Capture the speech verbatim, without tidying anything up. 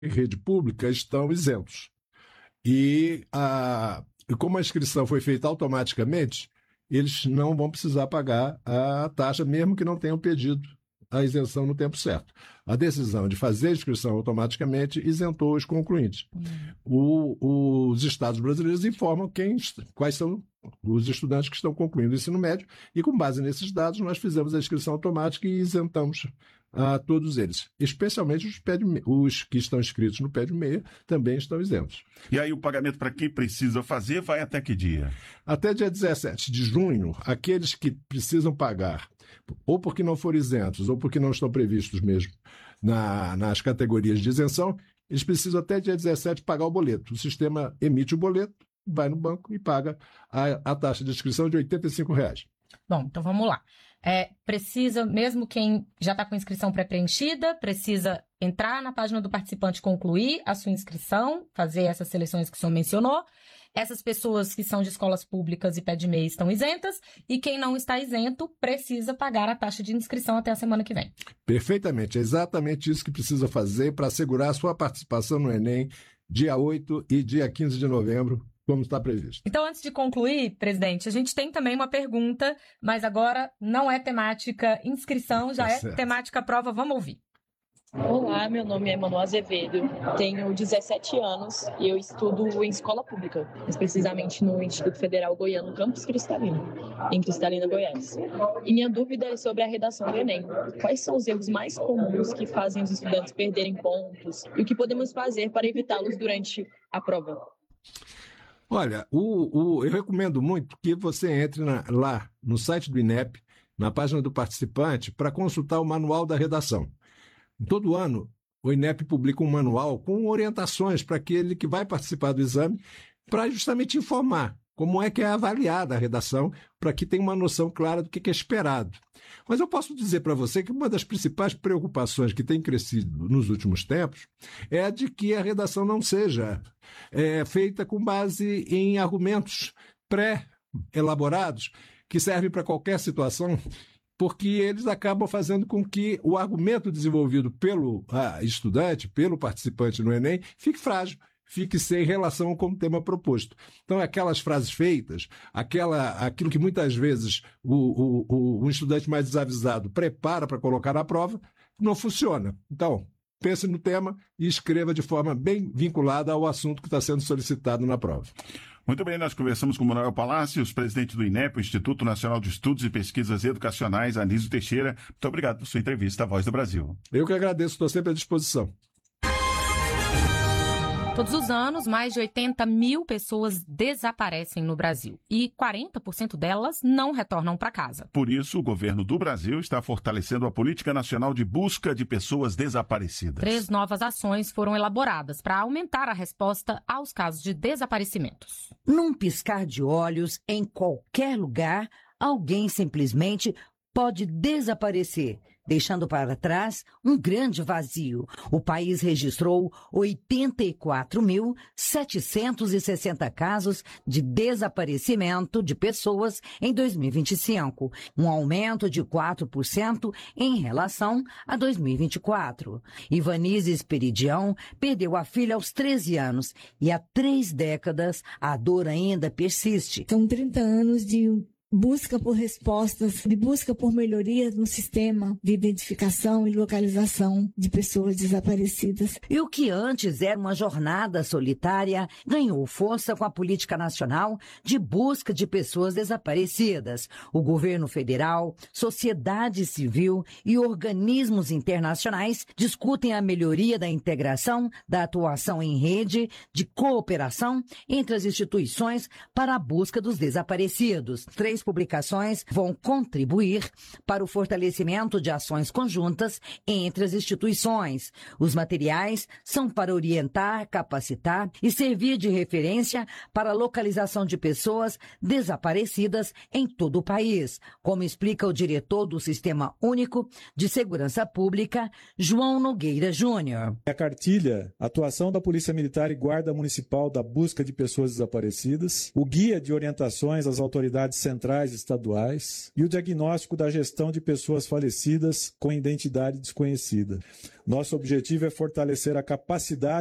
em rede pública estão isentos. E, a, e como a inscrição foi feita automaticamente, eles não vão precisar pagar a taxa, mesmo que não tenham pedido a isenção no tempo certo. A decisão de fazer a inscrição automaticamente isentou os concluintes. Hum. O, os estados brasileiros informam quem, quais são os estudantes que estão concluindo o ensino médio e, com base nesses dados, nós fizemos a inscrição automática e isentamos a todos eles. Especialmente os, pé de, os que estão inscritos no pé de meia também estão isentos. E aí o pagamento para quem precisa fazer vai até que dia? Até dia dezessete de junho, aqueles que precisam pagar, ou porque não foram isentos, ou porque não estão previstos mesmo na, nas categorias de isenção, eles precisam até dia dezessete pagar o boleto. O sistema emite o boleto, vai no banco e paga a, a taxa de inscrição de oitenta e cinco reais. Bom, então vamos lá. É, precisa, mesmo quem já está com inscrição pré-preenchida, precisa entrar na página do participante, concluir a sua inscrição, fazer essas seleções que o senhor mencionou. Essas pessoas que são de escolas públicas e pé de meia estão isentas, e quem não está isento precisa pagar a taxa de inscrição até a semana que vem. Perfeitamente, é exatamente isso que precisa fazer para assegurar a sua participação no Enem, dia oito e dia quinze de novembro, como está previsto. Então, antes de concluir, presidente, a gente tem também uma pergunta, mas agora não é temática inscrição, já tá é certo. Temática prova, vamos ouvir. Olá, meu nome é Manu Azevedo, tenho dezessete anos e eu estudo em escola pública, mais precisamente no Instituto Federal Goiano, Campus Cristalino, em Cristalina, Goiás. E minha dúvida é sobre a redação do Enem. Quais são os erros mais comuns que fazem os estudantes perderem pontos e o que podemos fazer para evitá-los durante a prova? Olha, o, o, eu recomendo muito que você entre na, lá no site do INEP, na página do participante, para consultar o manual da redação. Todo ano, o INEP publica um manual com orientações para aquele que vai participar do exame, para justamente informar como é que é avaliada a redação, para que tenha uma noção clara do que é esperado. Mas eu posso dizer para você que uma das principais preocupações que tem crescido nos últimos tempos é a de que a redação não seja é, feita com base em argumentos pré-elaborados que servem para qualquer situação, porque eles acabam fazendo com que o argumento desenvolvido pelo ah, estudante, pelo participante no Enem, fique frágil, fique sem relação com o tema proposto. Então, aquelas frases feitas, aquela, aquilo que muitas vezes o, o, o, o estudante mais desavisado prepara para colocar na prova, não funciona. Então, pense no tema e escreva de forma bem vinculada ao assunto que está sendo solicitado na prova. Muito bem, nós conversamos com o Manuel Palácios, presidente do INEP, o Instituto Nacional de Estudos e Pesquisas Educacionais, Anísio Teixeira. Muito obrigado por sua entrevista à Voz do Brasil. Eu que agradeço, estou sempre à disposição. Todos os anos, mais de oitenta mil pessoas desaparecem no Brasil e quarenta por cento delas não retornam para casa. Por isso, o governo do Brasil está fortalecendo a Política Nacional de Busca de Pessoas Desaparecidas. Três novas ações foram elaboradas para aumentar a resposta aos casos de desaparecimentos. Num piscar de olhos, em qualquer lugar, alguém simplesmente pode desaparecer, deixando para trás um grande vazio. O país registrou oitenta e quatro mil setecentos e sessenta casos de desaparecimento de pessoas em dois mil e vinte e cinco, um aumento de quatro por cento em relação a dois mil e vinte e quatro. Ivanise Esperidião perdeu a filha aos treze anos e há três décadas a dor ainda persiste. São trinta anos de busca por respostas, de busca por melhorias no sistema de identificação e localização de pessoas desaparecidas. E o que antes era uma jornada solitária ganhou força com a Política Nacional de Busca de Pessoas Desaparecidas. O governo federal, sociedade civil e organismos internacionais discutem a melhoria da integração da atuação em rede de cooperação entre as instituições para a busca dos desaparecidos. Três publicações vão contribuir para o fortalecimento de ações conjuntas entre as instituições. Os materiais são para orientar, capacitar e servir de referência para a localização de pessoas desaparecidas em todo o país, como explica o diretor do Sistema Único de Segurança Pública, João Nogueira Júnior. A cartilha, atuação da Polícia Militar e Guarda Municipal da busca de pessoas desaparecidas, o guia de orientações às autoridades centrais centrais estaduais e o diagnóstico da gestão de pessoas falecidas com identidade desconhecida. Nosso objetivo é fortalecer a capacidade